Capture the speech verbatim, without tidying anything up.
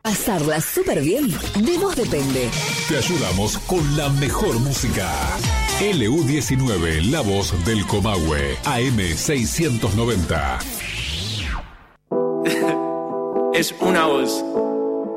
Pasarla súper bien, de vos depende. Te ayudamos con la mejor música. L U diecinueve, la voz del Comahue, A M seiscientos noventa. Es una voz.